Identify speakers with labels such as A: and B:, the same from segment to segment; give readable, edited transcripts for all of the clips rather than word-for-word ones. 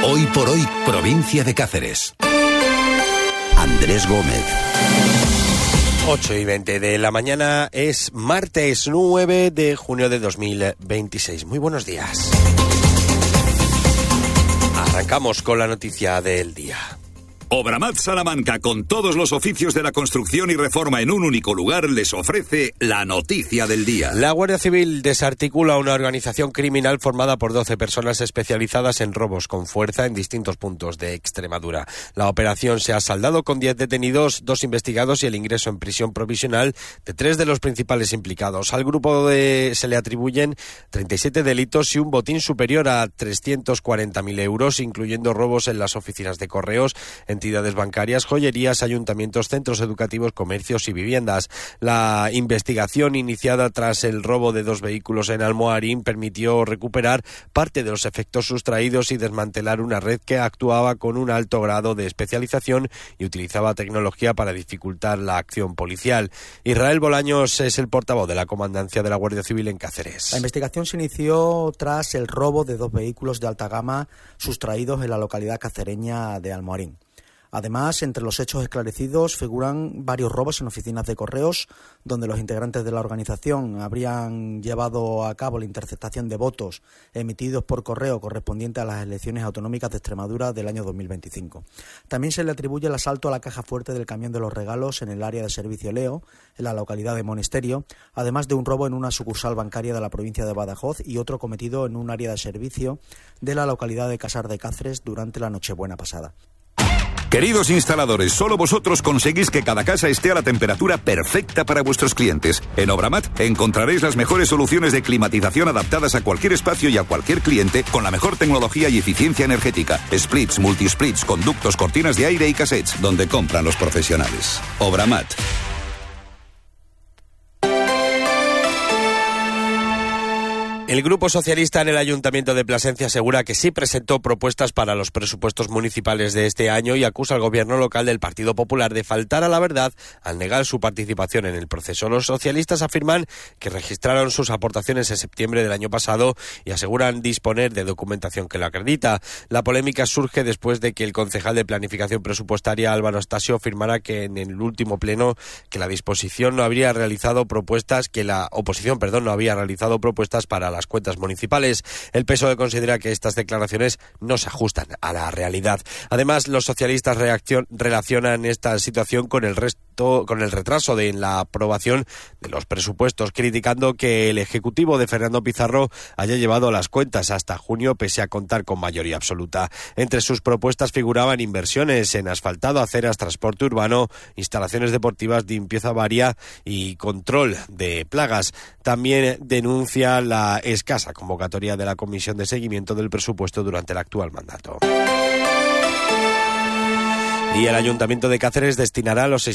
A: Hoy por hoy, provincia de Cáceres. Andrés Gómez.
B: 8:20 de la mañana, es martes 9 de junio de 2026. Muy buenos días. Arrancamos con la noticia del día.
C: Obramat Salamanca, con todos los oficios de la construcción y reforma en un único lugar, les ofrece la noticia del día.
B: La Guardia Civil desarticula una organización criminal formada por 12 personas especializadas en robos con fuerza en distintos puntos de Extremadura. La operación se ha saldado con 10 detenidos, 2 investigados y el ingreso en prisión provisional de 3 de los principales implicados. Al grupo se le atribuyen 37 delitos y un botín superior a 340.000 euros, incluyendo robos en las oficinas de correos, entidades bancarias, joyerías, ayuntamientos, centros educativos, comercios y viviendas. La investigación iniciada tras el robo de 2 vehículos en Almoharín permitió recuperar parte de los efectos sustraídos y desmantelar una red que actuaba con un alto grado de especialización y utilizaba tecnología para dificultar la acción policial. Israel Bolaños es el portavoz de la Comandancia de la Guardia Civil en Cáceres.
D: La investigación se inició tras el robo de 2 vehículos de alta gama sustraídos en la localidad cacereña de Almoharín. Además, entre los hechos esclarecidos figuran varios robos en oficinas de correos, donde los integrantes de la organización habrían llevado a cabo la interceptación de votos emitidos por correo correspondiente a las elecciones autonómicas de Extremadura del año 2025. También se le atribuye el asalto a la caja fuerte del camión de los regalos en el área de servicio Leo, en la localidad de Monesterio, además de un robo en una sucursal bancaria de la provincia de Badajoz y otro cometido en un área de servicio de la localidad de Casar de Cáceres durante la Nochebuena pasada.
C: Queridos instaladores, solo vosotros conseguís que cada casa esté a la temperatura perfecta para vuestros clientes. En Obramat encontraréis las mejores soluciones de climatización adaptadas a cualquier espacio y a cualquier cliente con la mejor tecnología y eficiencia energética. Splits, multisplits, conductos, cortinas de aire y cassettes, donde compran los profesionales. Obramat.
B: El Grupo Socialista en el Ayuntamiento de Plasencia asegura que sí presentó propuestas para los presupuestos municipales de este año y acusa al gobierno local del Partido Popular de faltar a la verdad al negar su participación en el proceso. Los socialistas afirman que registraron sus aportaciones en septiembre del año pasado y aseguran disponer de documentación que lo acredita. La polémica surge después de que el concejal de Planificación Presupuestaria, Álvaro Astasio, afirmara que en el último pleno que la oposición no había realizado propuestas para las cuentas municipales. El PSOE considera que estas declaraciones no se ajustan a la realidad. Además, los socialistas relacionan esta situación con el retraso en la aprobación de los presupuestos, criticando que el Ejecutivo de Fernando Pizarro haya llevado las cuentas hasta junio pese a contar con mayoría absoluta. Entre sus propuestas figuraban inversiones en asfaltado, aceras, transporte urbano, instalaciones deportivas, limpieza varia y control de plagas. También denuncia la escasa convocatoria de la Comisión de Seguimiento del Presupuesto durante el actual mandato. Y el Ayuntamiento de Cáceres destinará los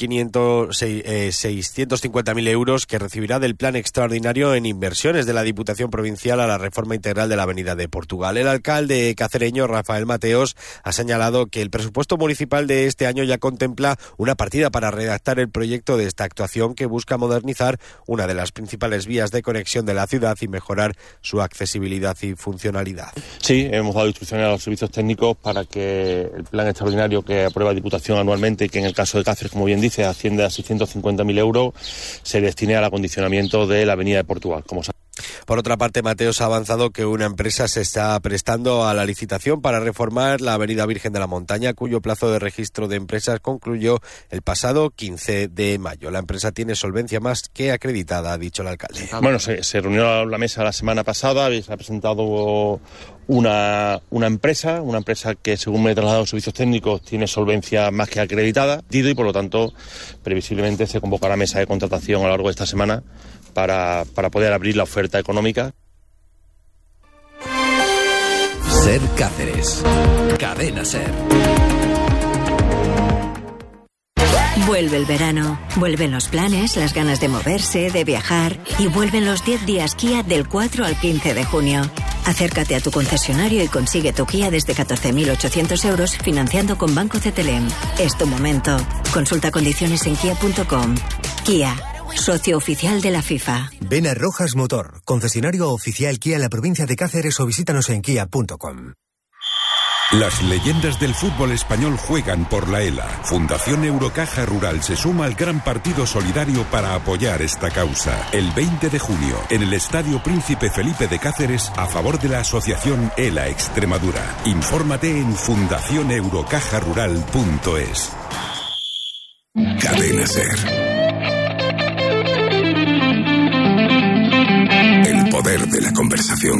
B: 650.000 euros que recibirá del Plan Extraordinario en Inversiones de la Diputación Provincial a la reforma integral de la Avenida de Portugal. El alcalde cacereño, Rafael Mateos, ha señalado que el presupuesto municipal de este año ya contempla una partida para redactar el proyecto de esta actuación que busca modernizar una de las principales vías de conexión de la ciudad y mejorar su accesibilidad y funcionalidad.
E: Sí, hemos dado instrucciones a los servicios técnicos para que el plan extraordinario que aprueba la Diputación anualmente, que en el caso de Cáceres, como bien dice, asciende a 650.000 euros, se destine al acondicionamiento de la Avenida de Portugal.
B: Por otra parte, Mateos ha avanzado que una empresa se está prestando a la licitación para reformar la Avenida Virgen de la Montaña, cuyo plazo de registro de empresas concluyó el pasado 15 de mayo. La empresa tiene solvencia más que acreditada, ha dicho el alcalde.
E: Bueno, se reunió la mesa la semana pasada, se ha presentado una empresa que, según me he trasladado a los servicios técnicos, tiene solvencia más que acreditada y por lo tanto previsiblemente se convocará mesa de contratación a lo largo de esta semana para poder abrir la oferta económica.
A: Ser Cáceres. Cadena Ser.
F: Vuelve el verano, vuelven los planes, las ganas de moverse, de viajar y vuelven los 10 días Kia del 4 al 15 de junio. Acércate a tu concesionario y consigue tu Kia desde 14.800 euros financiando con Banco CTLM. Es tu momento. Consulta condiciones en kia.com. Kia. Socio oficial de la FIFA.
G: Ven a Rojas Motor, concesionario oficial Kia en la provincia de Cáceres o visítanos en kia.com. Las leyendas del fútbol español juegan por la ELA. Fundación Eurocaja Rural se suma al gran partido solidario para apoyar esta causa. El 20 de junio, en el Estadio Príncipe Felipe de Cáceres, a favor de la asociación ELA Extremadura. Infórmate en fundacioneurocajarural.es.
A: Cadena SER. El poder de la conversación.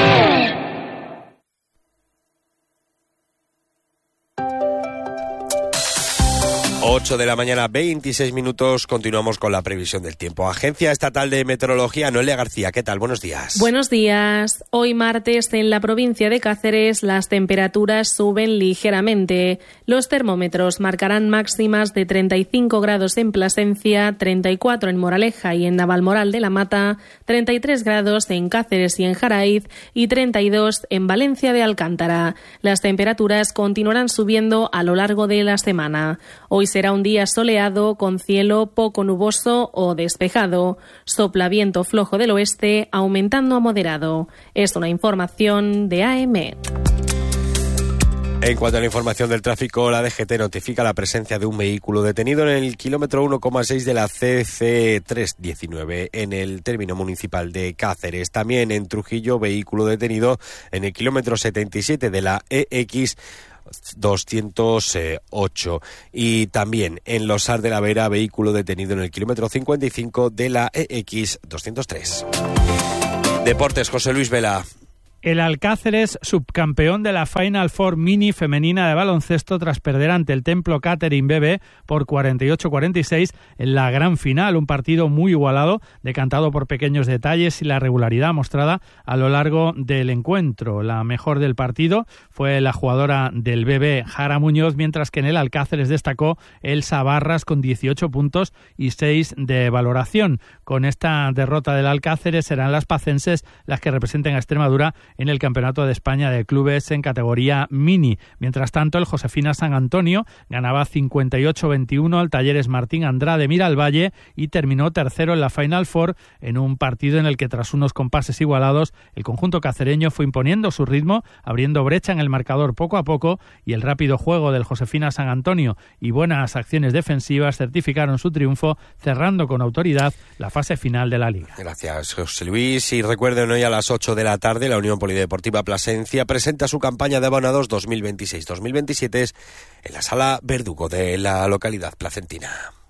B: 8 de la mañana, 26 minutos. Continuamos con la previsión del tiempo. Agencia Estatal de Meteorología, Noelia García. ¿Qué tal? Buenos días.
H: Buenos días. Hoy martes en la provincia de Cáceres las temperaturas suben ligeramente. Los termómetros marcarán máximas de 35 grados en Plasencia, 34 en Moraleja y en Navalmoral de la Mata, 33 grados en Cáceres y en Jaraiz y 32 en Valencia de Alcántara. Las temperaturas continuarán subiendo a lo largo de la semana. Hoy será un día soleado con cielo poco nuboso o despejado. Sopla viento flojo del oeste, aumentando a moderado. Es una información de AEMET.
B: En cuanto a la información del tráfico, la DGT notifica la presencia de un vehículo detenido en el kilómetro 1,6 de la CC319 en el término municipal de Cáceres. También en Trujillo, vehículo detenido en el kilómetro 77 de la EX 208, y también en Losar de la Vera, vehículo detenido en el kilómetro 55 de la EX 203. Deportes, José Luis Vela.
I: El Alcáceres, subcampeón de la Final Four Mini femenina de baloncesto tras perder ante el Templo Catering BB por 48-46 en la gran final. Un partido muy igualado, decantado por pequeños detalles y la regularidad mostrada a lo largo del encuentro. La mejor del partido fue la jugadora del BB, Jara Muñoz, mientras que en el Alcáceres destacó Elsa Barras con 18 puntos y 6 de valoración. Con esta derrota del Alcáceres serán las pacenses las que representen a Extremadura en el Campeonato de España de Clubes en categoría mini. Mientras tanto, el Josefina San Antonio ganaba 58-21 al Talleres Martín Andrade Miralvalle y terminó tercero en la Final Four en un partido en el que, tras unos compases igualados, el conjunto cacereño fue imponiendo su ritmo, abriendo brecha en el marcador poco a poco, y el rápido juego del Josefina San Antonio y buenas acciones defensivas certificaron su triunfo, cerrando con autoridad la fase final de la Liga.
B: Gracias, José Luis. Y recuerden, hoy a las 8 de la tarde la Unión Polideportiva Plasencia presenta su campaña de abonados 2026-2027 en la Sala Verdugo de la localidad placentina.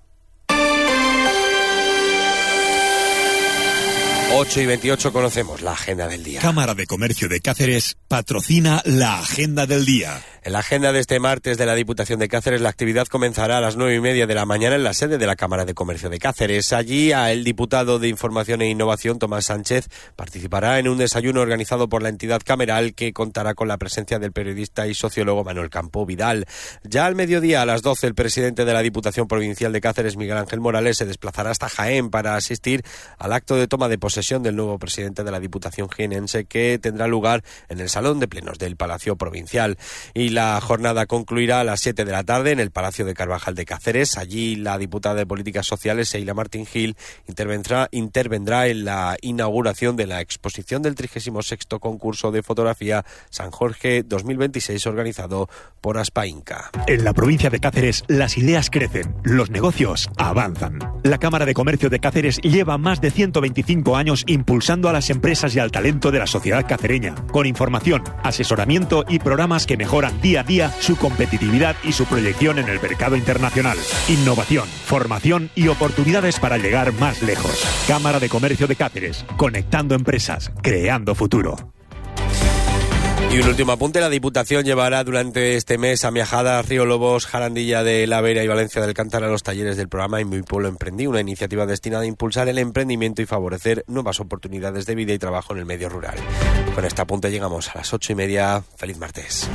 B: 8:28, conocemos la agenda del día.
A: Cámara de Comercio de Cáceres patrocina la agenda del día.
B: En la agenda de este martes de la Diputación de Cáceres, la actividad comenzará a las 9:30 de la mañana en la sede de la Cámara de Comercio de Cáceres. Allí, el diputado de Información e Innovación, Tomás Sánchez, participará en un desayuno organizado por la entidad cameral que contará con la presencia del periodista y sociólogo Manuel Campo Vidal. Ya al mediodía, a las 12, el presidente de la Diputación Provincial de Cáceres, Miguel Ángel Morales, se desplazará hasta Jaén para asistir al acto de toma de posesión del nuevo presidente de la Diputación jienense, que tendrá lugar en el Salón de Plenos del Palacio Provincial. Y la jornada concluirá a las 7 de la tarde en el Palacio de Carvajal de Cáceres. Allí la diputada de Políticas Sociales, Seila Martín Gil, intervendrá en la inauguración de la exposición del 36º concurso de fotografía San Jorge 2026, organizado por Aspa Inca.
J: En la provincia de Cáceres las ideas crecen, los negocios avanzan. La Cámara de Comercio de Cáceres lleva más de 125 años impulsando a las empresas y al talento de la sociedad cacereña, con información, asesoramiento y programas que mejoran día a día su competitividad y su proyección en el mercado internacional. Innovación, formación y oportunidades para llegar más lejos. Cámara de Comercio de Cáceres, conectando empresas, creando futuro.
B: Y un último apunte, la Diputación llevará durante este mes a Miajadas, Río Lobos, Jarandilla de la Vera y Valencia del Alcántara los talleres del programa En Mi Pueblo Emprendí, una iniciativa destinada a impulsar el emprendimiento y favorecer nuevas oportunidades de vida y trabajo en el medio rural. Con este apunte llegamos a las 8:30. Feliz martes.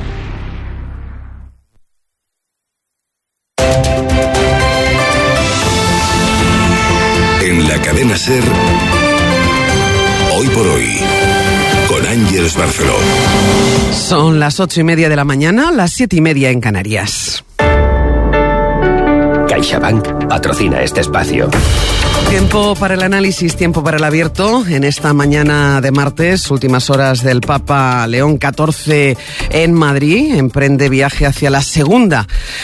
A: En la cadena SER, hoy por hoy, con Ángeles Barceló.
K: Son las 8:30 de la mañana, las 7:30 en Canarias. CaixaBank patrocina este espacio.
L: Tiempo para el análisis, tiempo para el abierto. En esta mañana de martes, últimas horas del Papa León XIV en Madrid, emprende viaje hacia la segunda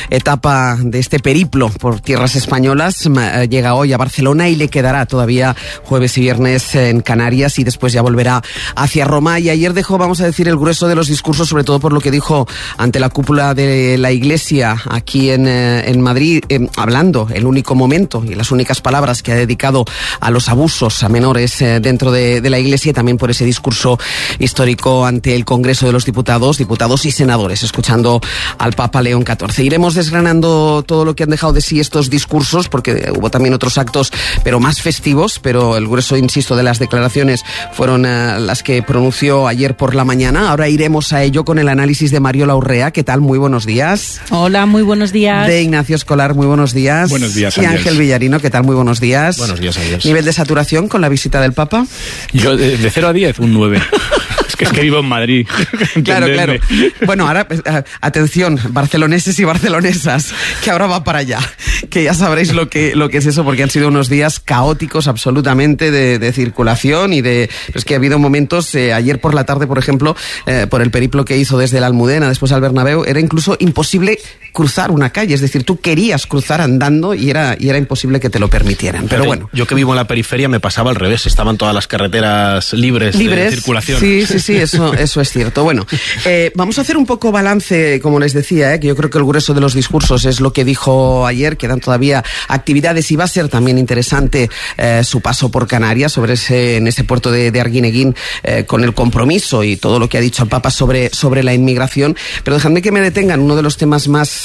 L: etapa de este periplo por tierras españolas. Llega hoy a Barcelona y le quedará todavía jueves y viernes en Canarias y después ya volverá hacia Roma. Y ayer dejó, vamos a decir, el grueso de los discursos, sobre todo por lo que dijo ante la cúpula de la Iglesia aquí en Madrid, hablando el único momento y las únicas palabras que ha dedicado a los abusos a menores dentro de la Iglesia, y también por ese discurso histórico ante el Congreso de los Diputados y senadores, escuchando al Papa León XIV. Iremos desgranando todo lo que han dejado de sí estos discursos, porque hubo también otros actos, pero más festivos, pero el grueso, insisto, de las declaraciones fueron las que pronunció ayer por la mañana. Ahora iremos a ello con el análisis de Mariola Urrea. ¿Qué tal? Muy buenos días.
M: Hola, muy buenos días.
L: De Ignacio Escolar, muy buenos días.
N: Buenos días,
L: Y Ángel Villarino, ¿qué tal? Muy buenos días.
N: Buenos días, adiós.
L: ¿Nivel de saturación con la visita del Papa?
N: Yo de 0 a 10, un 9. Es que vivo en Madrid.
L: Claro. Bueno, ahora, atención, barceloneses y barcelonesas, que ahora va para allá. Que ya sabréis lo que es eso, porque han sido unos días caóticos absolutamente de circulación y de... Es que ha habido momentos, ayer por la tarde, por ejemplo, por el periplo que hizo desde la Almudena, después al Bernabéu, era incluso imposible cruzar una calle. Es decir, tú querías cruzar andando y era imposible que te lo permitieran. Pero bueno.
O: Yo que vivo en la periferia me pasaba al revés. Estaban todas las carreteras libres de circulación.
L: Sí, eso es cierto. Bueno, vamos a hacer un poco balance, como les decía, que yo creo que el grueso de los discursos es lo que dijo ayer. Quedan todavía actividades y va a ser también interesante su paso por Canarias, en ese puerto de Arguineguín, con el compromiso y todo lo que ha dicho el Papa sobre la inmigración. Pero dejadme que me detengan uno de los temas más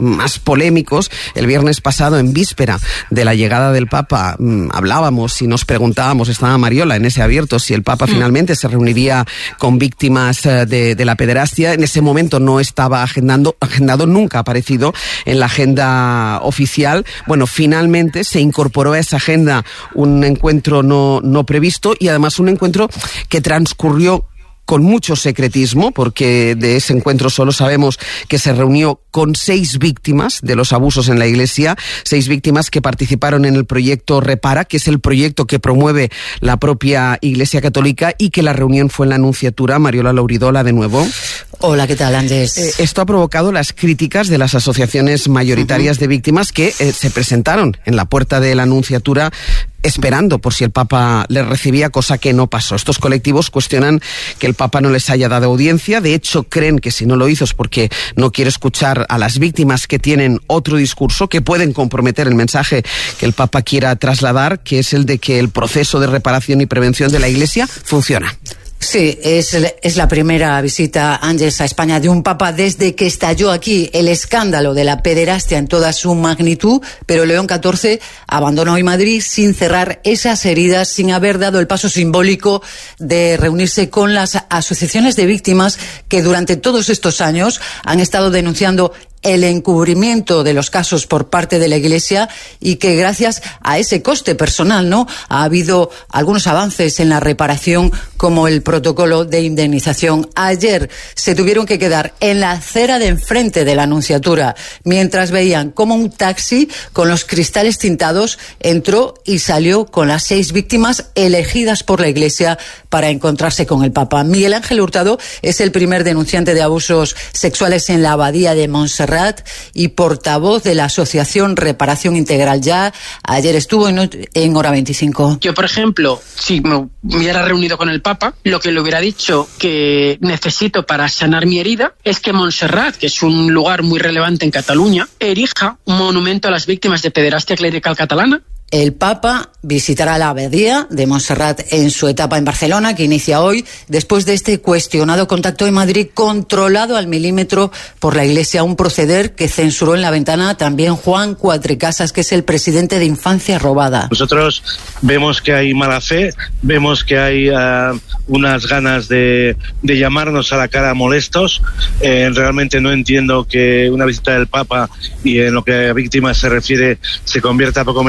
L: polémicos. El viernes pasado, en víspera de la llegada del Papa, hablábamos y nos preguntábamos, estaba Mariola en ese abierto, si el Papa finalmente se reuniría con víctimas de la pederastia. En ese momento no estaba agendado, nunca ha aparecido en la agenda oficial. Bueno, finalmente se incorporó a esa agenda un encuentro no previsto, y además un encuentro que transcurrió con mucho secretismo, porque de ese encuentro solo sabemos que se reunió con 6 víctimas de los abusos en la Iglesia, 6 víctimas que participaron en el proyecto Repara, que es el proyecto que promueve la propia Iglesia Católica, y que la reunión fue en la Nunciatura. Mariola Louridola, de nuevo.
M: Hola, ¿qué tal, Andrés?
L: Esto ha provocado las críticas de las asociaciones mayoritarias de víctimas que se presentaron en la puerta de la Nunciatura esperando por si el Papa les recibía, cosa que no pasó. Estos colectivos cuestionan que el Papa no les haya dado audiencia. De hecho, creen que si no lo hizo es porque no quiere escuchar a las víctimas, que tienen otro discurso, que pueden comprometer el mensaje que el Papa quiera trasladar, que es el de que el proceso de reparación y prevención de la Iglesia funciona.
M: Sí, es la primera visita, Ángeles, a España de un papa desde que estalló aquí el escándalo de la pederastia en toda su magnitud, pero León XIV abandonó hoy Madrid sin cerrar esas heridas, sin haber dado el paso simbólico de reunirse con las asociaciones de víctimas que durante todos estos años han estado denunciando el encubrimiento de los casos por parte de la Iglesia, y que gracias a ese coste personal, ¿no?, ha habido algunos avances en la reparación, como el protocolo de indemnización. Ayer se tuvieron que quedar en la acera de enfrente de la Nunciatura mientras veían cómo un taxi con los cristales tintados entró y salió con las 6 víctimas elegidas por la Iglesia para encontrarse con el Papa. Miguel Ángel Hurtado es el primer denunciante de abusos sexuales en la abadía de Montserrat y portavoz de la asociación Reparación Integral Ya. Ayer estuvo en Hora 25.
P: Yo, por ejemplo, si me hubiera reunido con el Papa, lo que le hubiera dicho que necesito para sanar mi herida es que Montserrat, que es un lugar muy relevante en Cataluña, erija un monumento a las víctimas de pederastia clerical catalana.
M: El Papa visitará la abadía de Montserrat en su etapa en Barcelona, que inicia hoy, después de este cuestionado contacto en Madrid controlado al milímetro por la Iglesia, un proceder que censuró en La Ventana también Juan Cuatrecasas, que es el presidente de Infancia Robada.
Q: Nosotros vemos que hay mala fe, vemos que hay unas ganas de llamarnos a la cara molestos. Realmente no entiendo que una visita del Papa, y en lo que a víctimas se refiere, se convierta poco menos que en un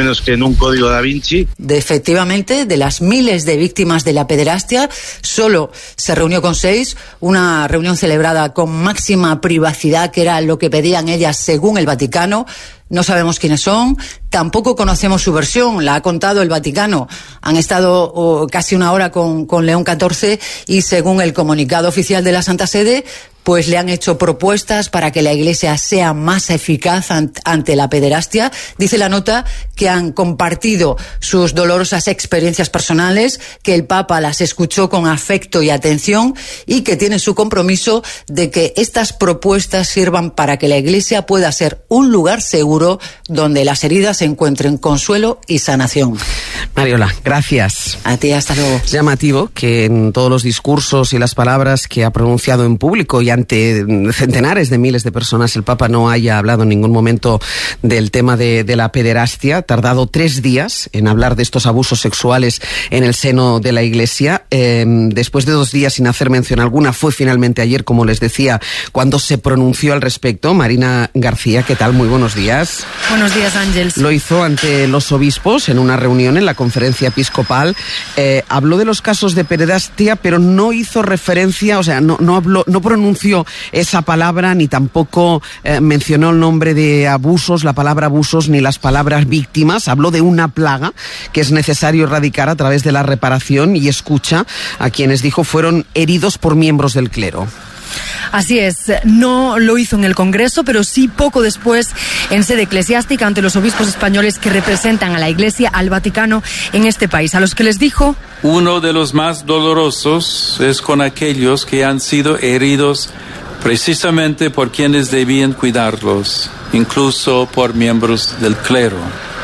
Q: un código da Vinci.
M: Efectivamente, de las miles de víctimas de la pederastia, solo se reunió con 6, una reunión celebrada con máxima privacidad, que era lo que pedían ellas según el Vaticano. No sabemos quiénes son, tampoco conocemos su versión, la ha contado el Vaticano. Han estado casi una hora con León XIV y según el comunicado oficial de la Santa Sede, pues le han hecho propuestas para que la Iglesia sea más eficaz ante la pederastia. Dice la nota que han compartido sus dolorosas experiencias personales, que el Papa las escuchó con afecto y atención y que tiene su compromiso de que estas propuestas sirvan para que la Iglesia pueda ser un lugar seguro donde las heridas encuentren consuelo y sanación.
L: Mariola, gracias.
M: A ti, hasta luego.
L: Es llamativo que en todos los discursos y las palabras que ha pronunciado en público y ante centenares de miles de personas, el Papa no haya hablado en ningún momento del tema de la pederastia. Ha tardado 3 días en hablar de estos abusos sexuales en el seno de la Iglesia. Después de 2 días sin hacer mención alguna, fue finalmente ayer, como les decía, cuando se pronunció al respecto. Marina García, ¿qué tal? Muy buenos días.
R: Buenos días, Ángels.
L: Lo hizo ante los obispos en una reunión en la conferencia episcopal. Habló de los casos de pederastia, pero no hizo referencia, o sea, no pronunció esa palabra, ni tampoco mencionó el nombre de abusos, la palabra abusos, ni las palabras víctimas. Habló de una plaga que es necesario erradicar a través de la reparación y escucha a quienes dijo fueron heridos por miembros del clero.
R: Así es, no lo hizo en el Congreso, pero sí poco después en sede eclesiástica ante los obispos españoles que representan a la Iglesia, al Vaticano en este país, a los que les dijo:
S: uno de los más dolorosos es con aquellos que han sido heridos precisamente por quienes debían cuidarlos, incluso por miembros del clero.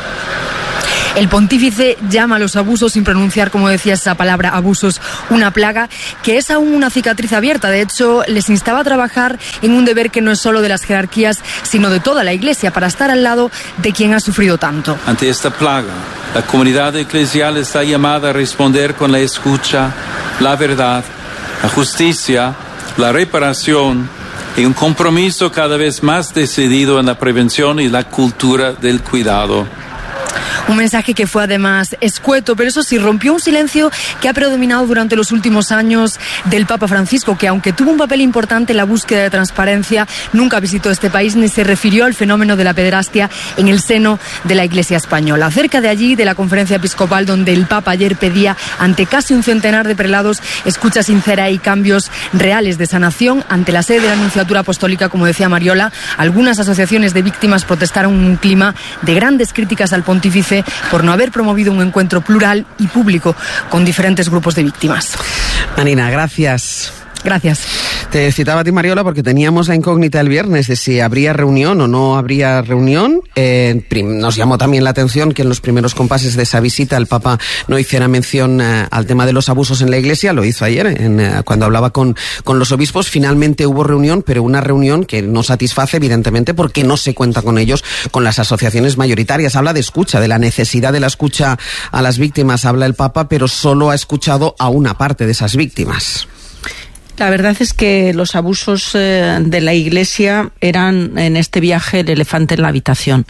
R: El pontífice llama a los abusos, sin pronunciar, como decía, esa palabra abusos, una plaga, que es aún una cicatriz abierta. De hecho, les instaba a trabajar en un deber que no es solo de las jerarquías, sino de toda la Iglesia, para estar al lado de quien ha sufrido tanto.
S: Ante esta plaga, la comunidad eclesial está llamada a responder con la escucha, la verdad, la justicia, la reparación y un compromiso cada vez más decidido en la prevención y la cultura del cuidado.
R: Un mensaje que fue además escueto, pero eso sí, rompió un silencio que ha predominado durante los últimos años del Papa Francisco, que aunque tuvo un papel importante en la búsqueda de transparencia, nunca visitó este país ni se refirió al fenómeno de la pederastia en el seno de la Iglesia española. Cerca de allí, de la conferencia episcopal, donde el Papa ayer pedía ante casi un centenar de prelados escucha sincera y cambios reales de sanación, ante la sede de la Nunciatura Apostólica, como decía Mariola, algunas asociaciones de víctimas protestaron en un clima de grandes críticas al pontífice por no haber promovido un encuentro plural y público con diferentes grupos de víctimas.
L: Marina, gracias.
R: Gracias.
L: Te citaba a ti, Mariola, porque teníamos la incógnita el viernes de si habría reunión o no habría reunión. Nos llamó también la atención que en los primeros compases de esa visita el Papa no hiciera mención al tema de los abusos en la Iglesia. Lo hizo ayer cuando hablaba con los obispos. Finalmente hubo reunión, pero una reunión que no satisface, evidentemente, porque no se cuenta con ellos, con las asociaciones mayoritarias. Habla de escucha, de la necesidad de la escucha a las víctimas. Habla el Papa, pero solo ha escuchado a una parte de esas víctimas.
T: La verdad es que los abusos de la Iglesia eran en este viaje el elefante en la habitación.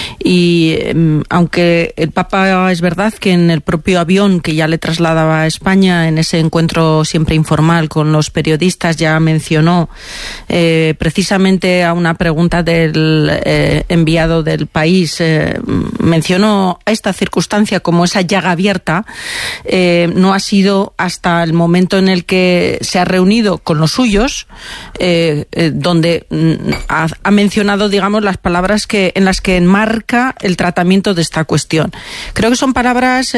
T: Y aunque el Papa, es verdad que en el propio avión que ya le trasladaba a España, en ese encuentro siempre informal con los periodistas, ya mencionó precisamente a una pregunta del enviado del país, mencionó esta circunstancia como esa llaga abierta, no ha sido hasta el momento en el que se ha reunido con los suyos, donde ha mencionado, digamos, las palabras en las que enmarca el tratamiento de esta cuestión. Creo que son palabras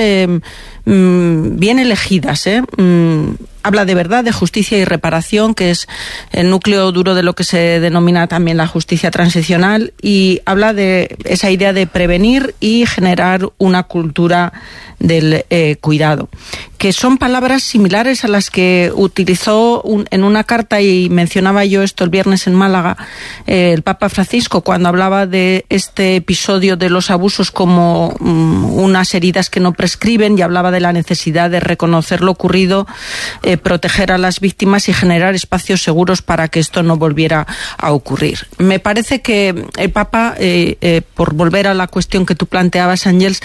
T: bien elegidas, Habla de verdad, de justicia y reparación, que es el núcleo duro de lo que se denomina también la justicia transicional, y habla de esa idea de prevenir y generar una cultura del cuidado, que son palabras similares a las que utilizó en una carta, y mencionaba yo esto el viernes en Málaga, el Papa Francisco, cuando hablaba de este episodio de los abusos como unas heridas que no prescriben, y hablaba de la necesidad de reconocer lo ocurrido, proteger a las víctimas y generar espacios seguros para que esto no volviera a ocurrir. Me parece que el Papa, por volver a la cuestión que tú planteabas, Ángels,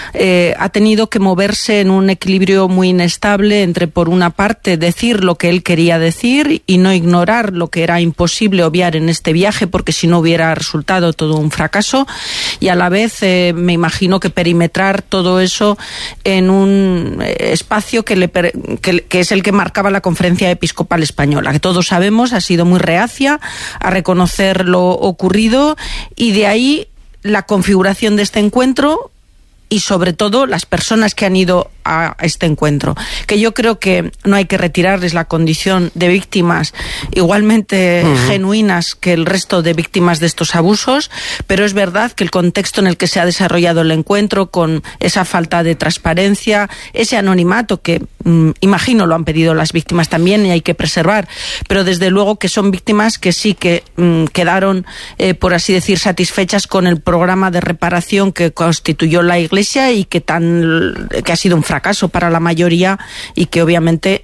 T: ha tenido que moverse en un equilibrio muy inestable entre, por una parte, decir lo que él quería decir y no ignorar lo que era imposible obviar en este viaje, porque si no hubiera resultado todo un fracaso, y a la vez me imagino que perimetrar todo eso en un espacio que es el que marcaba la Conferencia Episcopal Española, que todos sabemos ha sido muy reacia a reconocer lo ocurrido, y de ahí la configuración de este encuentro y sobre todo las personas que han ido a este encuentro, que yo creo que no hay que retirarles la condición de víctimas igualmente genuinas que el resto de víctimas de estos abusos, pero es verdad que el contexto en el que se ha desarrollado el encuentro, con esa falta de transparencia, ese anonimato que imagino lo han pedido las víctimas también y hay que preservar, pero desde luego que son víctimas que sí que quedaron, por así decir, satisfechas con el programa de reparación que constituyó la Iglesia y que ha sido un fracaso para la mayoría y que obviamente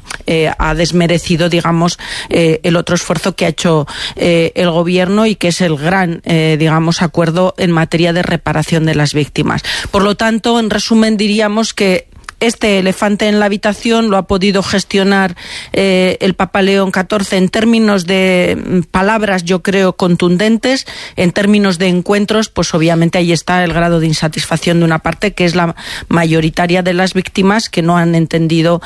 T: ha desmerecido, digamos, el otro esfuerzo que ha hecho el gobierno y que es el gran, digamos, acuerdo en materia de reparación de las víctimas. Por lo tanto, en resumen, diríamos que este elefante en la habitación lo ha podido gestionar el Papa León XIV en términos de palabras, yo creo, contundentes. En términos de encuentros, pues obviamente ahí está el grado de insatisfacción de una parte que es la mayoritaria de las víctimas, que no han entendido,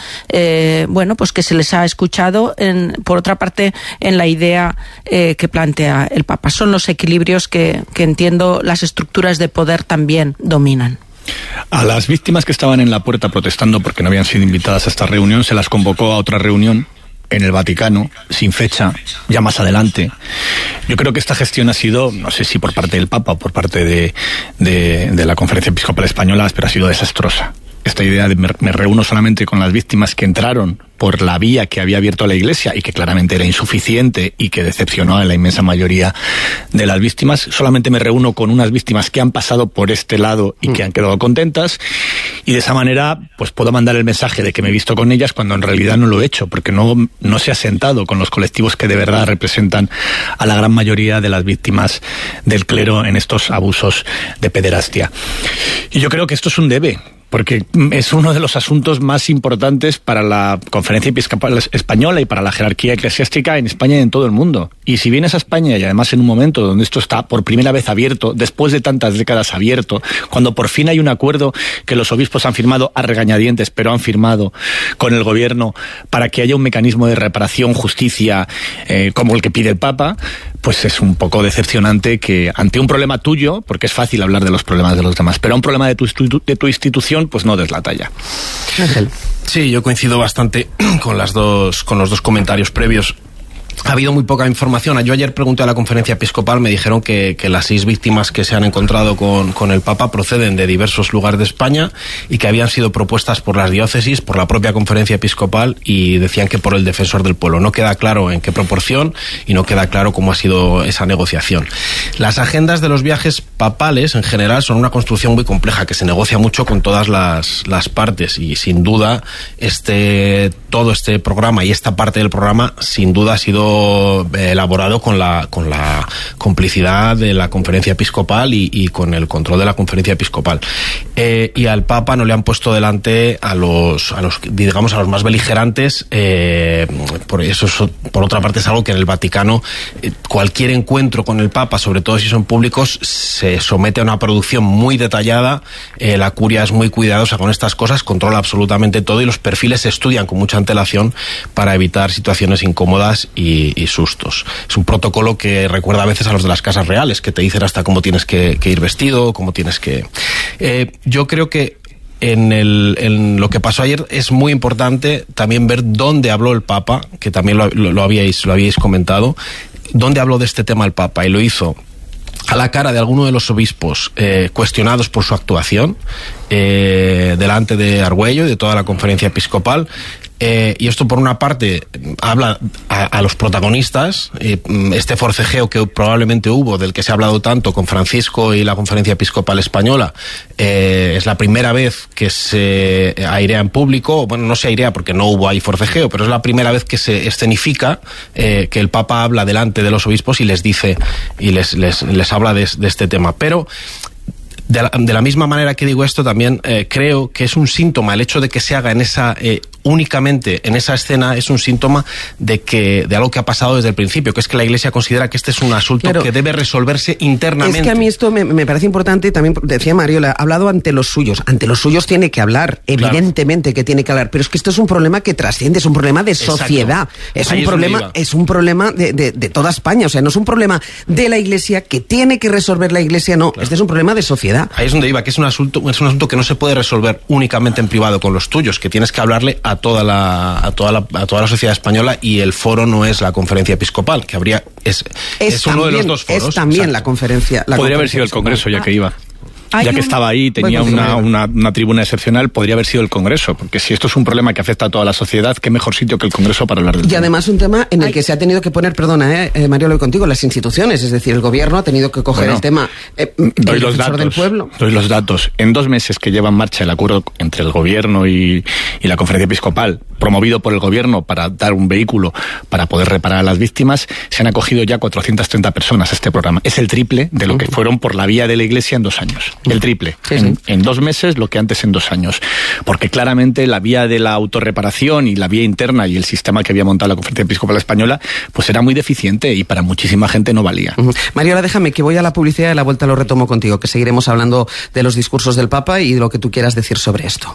T: pues que se les ha escuchado, por otra parte, en la idea que plantea el Papa. Son los equilibrios que entiendo las estructuras de poder también dominan.
N: A las víctimas que estaban en la puerta protestando porque no habían sido invitadas a esta reunión, se las convocó a otra reunión en el Vaticano, sin fecha, ya más adelante. Yo creo que esta gestión ha sido, no sé si por parte del Papa o por parte de la Conferencia Episcopal Española, pero ha sido desastrosa. Esta idea de me reúno solamente con las víctimas que entraron por la vía que había abierto la Iglesia y que claramente era insuficiente y que decepcionó a la inmensa mayoría de las víctimas. Solamente me reúno con unas víctimas que han pasado por este lado y que han quedado contentas, y de esa manera pues puedo mandar el mensaje de que me he visto con ellas cuando en realidad no lo he hecho, porque no se ha sentado con los colectivos que de verdad representan a la gran mayoría de las víctimas del clero en estos abusos de pederastia. Y yo creo que esto es un debe, porque es uno de los asuntos más importantes para la Conferencia Episcopal Española y para la jerarquía eclesiástica en España y en todo el mundo. Y si vienes a España, y además en un momento donde esto está por primera vez abierto, después de tantas décadas abierto, cuando por fin hay un acuerdo que los obispos han firmado a regañadientes, pero han firmado con el gobierno para que haya un mecanismo de reparación, justicia, como el que pide el Papa, pues es un poco decepcionante que ante un problema tuyo, porque es fácil hablar de los problemas de los demás, pero a un problema de tu institución, pues no des la talla.
O: Sí, yo coincido bastante con los dos comentarios previos. Ha habido muy poca información. Yo ayer pregunté a la Conferencia Episcopal, me dijeron que las 6 víctimas que se han encontrado con el Papa proceden de diversos lugares de España y que habían sido propuestas por las diócesis, por la propia Conferencia Episcopal, y decían que por el Defensor del Pueblo. No queda claro en qué proporción y no queda claro cómo ha sido esa negociación. Las agendas de los viajes papales en general son una construcción muy compleja que se negocia mucho con todas las partes, y sin duda todo este programa y esta parte del programa sin duda ha sido elaborado con la complicidad de la Conferencia Episcopal y con el control de la Conferencia Episcopal. Y al Papa no le han puesto delante a los más beligerantes. Por otra parte, es algo que en el Vaticano cualquier encuentro con el Papa, sobre todo si son públicos, se somete a una producción muy detallada. La curia es muy cuidadosa con estas cosas, controla absolutamente todo, y los perfiles se estudian con mucha antelación para evitar situaciones incómodas y sustos. Es un protocolo que recuerda a veces a los de las casas reales, que te dicen hasta cómo tienes que ir vestido, cómo tienes que... yo creo que en lo que pasó ayer es muy importante también ver dónde habló el Papa, que también lo habíais comentado, dónde habló de este tema el Papa, y lo hizo a la cara de alguno de los obispos cuestionados por su actuación, delante de Argüello y de toda la conferencia episcopal. Y esto, por una parte, habla a los protagonistas, este forcejeo que probablemente hubo, del que se ha hablado tanto con Francisco y la Conferencia Episcopal Española. Es la primera vez que se airea en público, bueno, no se airea porque no hubo ahí forcejeo, pero es la primera vez que se escenifica que el Papa habla delante de los obispos y les dice, y les habla de este tema. Pero de la misma manera que digo esto, también creo que es un síntoma, el hecho de que se haga en esa únicamente en esa escena, es un síntoma de algo que ha pasado desde el principio, que es que la Iglesia considera que este es un asunto que debe resolverse internamente.
L: Es que a mí esto me parece importante, también decía Mariola, ha hablado ante los suyos tiene que hablar, evidentemente que tiene que hablar, pero es que esto es un problema que trasciende, es un problema de sociedad, es un problema de toda España, o sea, no es un problema de la Iglesia que tiene que resolver la Iglesia, no, este es un problema de sociedad.
O: Ahí es donde iba, que es un asunto que no se puede resolver únicamente en privado con los tuyos, que tienes que hablarle a toda la sociedad española, y el foro no es la Conferencia Episcopal, que es uno de los dos foros.
L: Es también la conferencia.
N: Podría haber sido el Congreso, ya que iba. Ya que estaba ahí, tenía una tribuna excepcional, podría haber sido el Congreso, porque si esto es un problema que afecta a toda la sociedad, qué mejor sitio que el Congreso para hablar del tema.
L: Y además un tema en el que se ha tenido que poner, perdona, Mario, lo contigo, las instituciones, es decir, el gobierno ha tenido que coger el tema,
N: doy los datos
L: del pueblo.
N: Doy los datos. En 2 meses que lleva en marcha el acuerdo entre el gobierno y la Conferencia Episcopal, promovido por el gobierno para dar un vehículo para poder reparar a las víctimas, se han acogido ya 430 personas a este programa. Es el triple de lo que fueron por la vía de la Iglesia en 2 años. El triple. En 2 meses lo que antes en 2 años. Porque claramente la vía de la autorreparación y la vía interna y el sistema que había montado la Conferencia Episcopal Española, pues era muy deficiente y para muchísima gente no valía.
L: Mariola, déjame que voy a la publicidad y a la vuelta lo retomo contigo, que seguiremos hablando de los discursos del Papa y de lo que tú quieras decir sobre esto.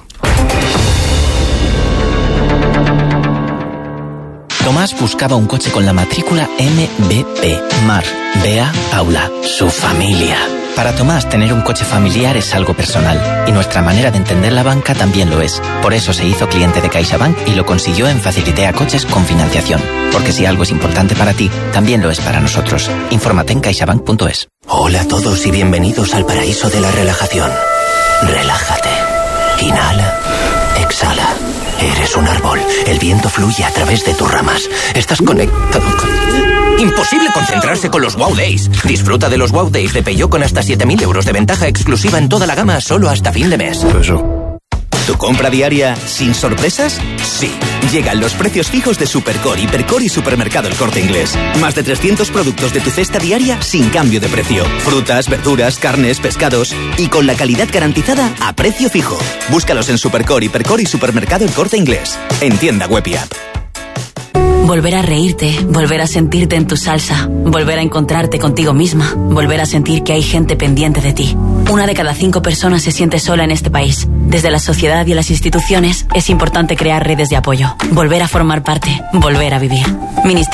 U: Tomás buscaba un coche con la matrícula MBP. Mar, Bea, Paula, su familia. Para Tomás, tener un coche familiar es algo personal, y nuestra manera de entender la banca también lo es. Por eso se hizo cliente de CaixaBank y lo consiguió en Facilitea Coches con financiación. Porque si algo es importante para ti, también lo es para nosotros. Infórmate en caixabank.es.
V: Hola a todos y bienvenidos al paraíso de la relajación. Relájate. Inhala. Exhala. Eres un árbol. El viento fluye a través de tus ramas. Estás conectado con... Imposible concentrarse con los Wow Days. Disfruta de los Wow Days de Peugeot con hasta 7.000 euros de ventaja exclusiva en toda la gama solo hasta fin de mes. ¿Tu compra diaria sin sorpresas? Sí. Llegan los precios fijos de Supercore, Hipercore y Supermercado El Corte Inglés. Más de 300 productos de tu cesta diaria sin cambio de precio. Frutas, verduras, carnes, pescados y con la calidad garantizada a precio fijo. Búscalos en Supercore, Hipercore y Supermercado El Corte Inglés. En tienda web y app.
W: Volver a reírte, volver a sentirte en tu salsa, volver a encontrarte contigo misma, volver a sentir que hay gente pendiente de ti. 1 de cada 5 personas se siente sola en este país. Desde la sociedad y las instituciones es importante crear redes de apoyo, volver a formar parte, volver a vivir. Ministerio